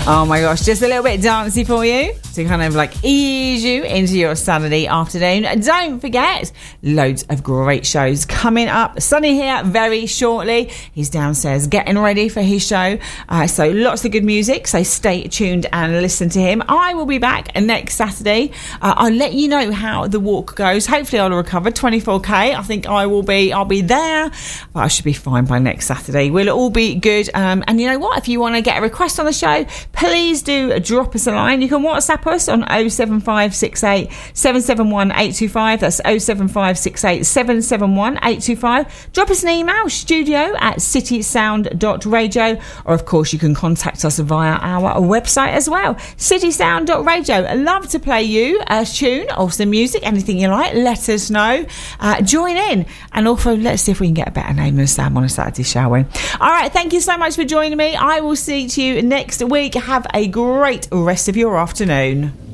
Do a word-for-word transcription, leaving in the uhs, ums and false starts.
Oh my gosh, just a little bit dancey for you to kind of like ease you into your Saturday afternoon. Don't forget, loads of great shows coming up. Sonny here very shortly. He's downstairs getting ready for his show. Uh, so lots of good music. So stay tuned and listen to him. I will be back next Saturday. Uh, I'll let you know how the walk goes. Hopefully I'll recover twenty-four K. I think I will be, I'll be there. But I should be fine by next Saturday. We'll all be good. Um, and you know what? If you want to get a request on the show, please do drop us a line. You can WhatsApp us on oh seven five six eight seven seven one eight two five. That's oh seven five six eight seven seven one eight two five. Drop us an email, studio at citysound dot radio. Or, of course, you can contact us via our website as well, citysound dot radio. I'd love to play you a tune or some music, anything you like. Let us know. Uh, join in. And also, let's see if we can get a better name than Sam on a Saturday, shall we? All right, thank you so much for joining me. I will see you next week. Have a great rest of your afternoon.